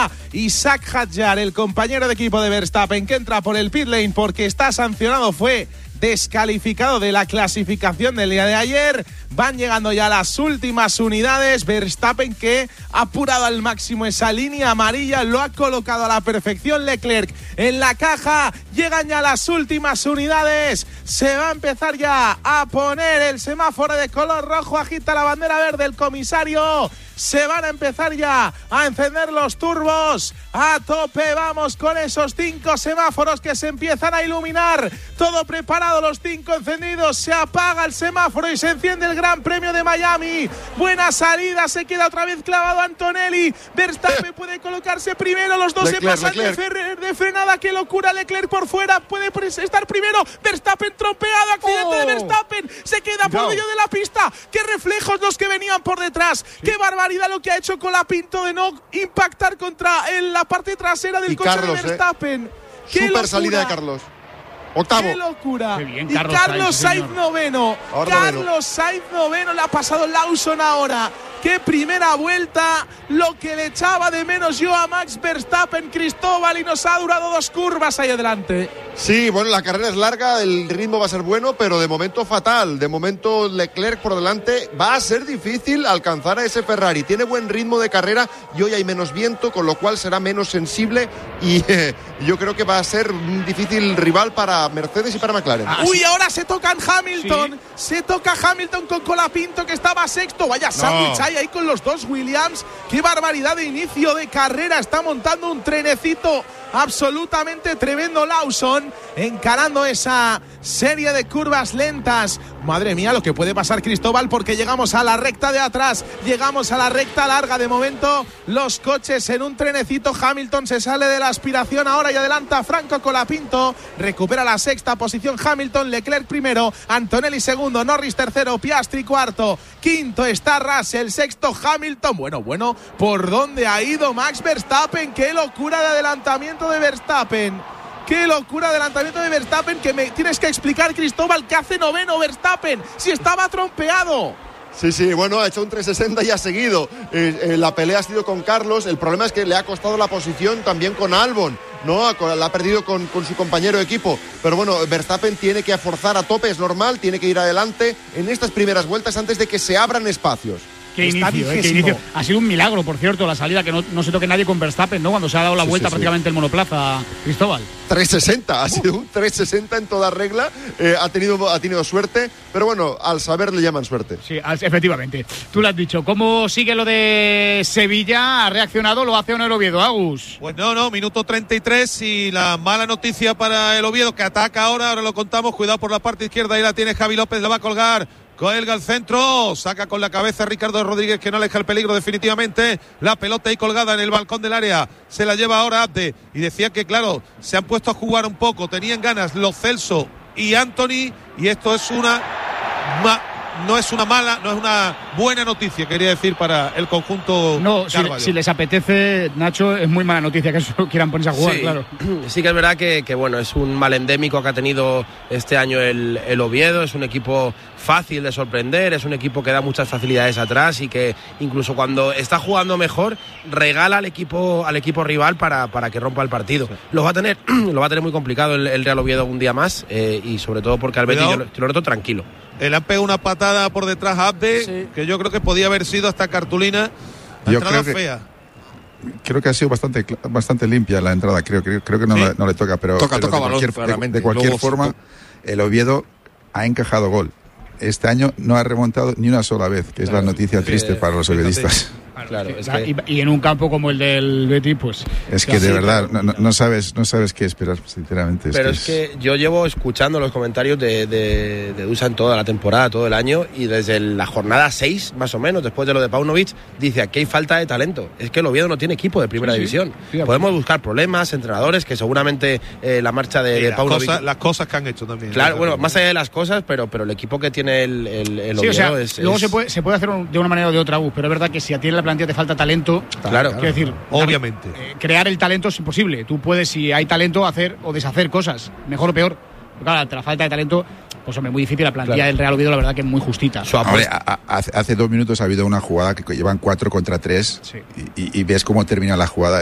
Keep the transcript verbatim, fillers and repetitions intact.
entra Isaac Hadjar, el compañero de equipo de Verstappen, que entra por el pit lane porque está sancionado, fue descalificado de la clasificación del día de ayer. Van llegando ya las últimas unidades. Verstappen, que ha apurado al máximo esa línea amarilla, lo ha colocado a la perfección. Leclerc en la caja. Llegan ya las últimas unidades. Se va a empezar ya a poner el semáforo de color rojo. Agita la bandera verde el comisario. Se van a empezar ya a encender los turbos a tope. Vamos con esos cinco semáforos que se empiezan a iluminar. Todo preparado, los cinco encendidos. Se apaga el semáforo y se enciende el Gran Premio de Miami. Buena salida, se queda otra vez clavado Antonelli. Verstappen puede colocarse primero. Los dos Leclerc, se pasan Leclerc. de, fer- de frenada. Qué locura, Leclerc por fuera. Puede estar primero. Verstappen trompeado. Accidente Oh. de Verstappen. Se queda por No. medio de la pista. Qué reflejos los que venían por detrás. Qué barbaridad lo que ha hecho Colapinto de no impactar contra en la parte trasera del Y coche Carlos, de Verstappen. ¿eh? Qué Super locura. salida de Carlos. Octavo. ¡Qué locura! Qué bien, y Carlos Carlos Sainz, Sainz noveno. Ahora Carlos noveno. Sainz noveno. Le ha pasado Lawson ahora. ¡Qué primera vuelta! Lo que le echaba de menos yo a Max Verstappen, Cristóbal, y nos ha durado dos curvas ahí adelante. Sí, bueno, la carrera es larga, el ritmo va a ser bueno, pero de momento fatal. De momento Leclerc por delante. Va a ser difícil alcanzar a ese Ferrari. Tiene buen ritmo de carrera y hoy hay menos viento, con lo cual será menos sensible y eh, yo creo que va a ser un difícil rival para Mercedes y para McLaren. Ah, Uy, sí. ahora se tocan Hamilton. Sí. Se toca Hamilton con Colapinto, que estaba sexto. Vaya sándwich hay ahí con los dos Williams. Qué barbaridad de inicio de carrera. Está montando un trenecito absolutamente tremendo Lawson, encarando esa serie de curvas lentas. Madre mía, lo que puede pasar, Cristóbal, porque llegamos a la recta de atrás, llegamos a la recta larga. De momento los coches en un trenecito. Hamilton se sale de la aspiración ahora y adelanta Franco Colapinto, recupera la sexta posición Hamilton. Leclerc primero, Antonelli segundo, Norris tercero, Piastri cuarto, quinto está Russell, sexto Hamilton. Bueno, bueno, ¿por dónde ha ido Max Verstappen? Qué locura de adelantamiento de Verstappen. Qué locura de adelantamiento de Verstappen, que me tienes que explicar, Cristóbal, que hace noveno Verstappen si estaba trompeado. Sí, sí, bueno, ha hecho un trescientos sesenta y ha seguido. Eh, eh, la pelea ha sido con Carlos. El problema es que le ha costado la posición también con Albon, ¿no? La ha perdido con, con su compañero de equipo. Pero bueno, Verstappen tiene que forzar a tope, es normal, tiene que ir adelante en estas primeras vueltas antes de que se abran espacios. Qué Está inicio, eh, qué vigésimo. inicio. Ha sido un milagro, por cierto, la salida, que no, no se toque nadie con Verstappen, ¿no? Cuando se ha dado la Sí, vuelta sí, sí. prácticamente el monoplaza, Cristóbal. trescientos sesenta, ha sido un trescientos sesenta en toda regla. Eh, ha, tenido, ha tenido suerte, pero bueno, al saber le llaman suerte. Sí, as- efectivamente. Tú lo has dicho. ¿Cómo sigue lo de Sevilla? ¿Ha reaccionado? ¿Lo hace o no el Oviedo, Agus? Pues no, no, minuto treinta y tres y la mala noticia para el Oviedo, que ataca ahora, ahora lo contamos. Cuidado por la parte izquierda, ahí la tiene Javi López, la va a colgar. Cuelga al centro, saca con la cabeza Ricardo Rodríguez, que no aleja el peligro definitivamente. La pelota ahí colgada en el balcón del área, se la lleva ahora Abde. Y decía que, claro, se han puesto a jugar un poco, tenían ganas Lo Celso y Anthony, y esto es una... Ma- no es una mala, no es una buena noticia, quería decir, para el conjunto No, si, Carvalho. si les apetece, Nacho, es muy mala noticia que eso quieran ponerse a jugar, Sí, claro. sí que es verdad que, que bueno, es un mal endémico que ha tenido este año el, el Oviedo. Es un equipo fácil de sorprender, es un equipo que da muchas facilidades atrás y que incluso cuando está jugando mejor regala al equipo al equipo rival para, para que rompa el partido. Sí. Lo va a tener lo va a tener muy complicado el, el Real Oviedo un día más, eh, y sobre todo porque al Betis yo, yo lo noto tranquilo. Le han pegado una patada por detrás a Abde, Sí. que yo creo que podía haber sido hasta cartulina. La Yo entrada creo que- fea. Creo que ha sido bastante bastante limpia la entrada, creo creo, creo que no, Sí. le, no le toca, pero, Toca, pero toca de balón, cualquier, claramente. de, de cualquier Luego, forma, el Oviedo ha encajado gol. Este año no ha remontado ni una sola vez, que es Claro, la noticia sí, triste para los fíjate. oviedistas. Claro, es y, que... y en un campo como el del Betis, pues... Es que de verdad no, no, no sabes no sabes qué esperar, sinceramente. Pero es que yo llevo escuchando los comentarios de, de, de Dusan toda la temporada, todo el año, y desde la jornada seis, más o menos, después de lo de Paunovic, dice aquí hay falta de talento. Es que el Oviedo no tiene equipo de primera Sí, sí. división. Sí, Podemos buscar problemas, entrenadores, que seguramente eh, la marcha de, Y de las, Paunovic... cosas, las cosas que han hecho también. Claro, bueno, más allá de las cosas, pero, pero el equipo que tiene el, el, el Sí, Oviedo o sea, es... luego es- Se, puede, se puede hacer un- de una manera o de otra, Agus, pero es verdad que si a ti en la plantilla te falta talento, Claro. quiero decir, Obviamente. eh, crear el talento es imposible. Tú puedes, si hay talento, hacer o deshacer cosas, mejor o peor. Pero claro, ante la falta de talento, pues hombre, muy difícil. La plantilla Claro. del Real Oviedo, la verdad que es muy justita. Su Hombre, apuesta. a- a- hace, hace dos minutos ha habido una jugada que llevan cuatro contra tres, Sí. y, y- y ves cómo termina la jugada.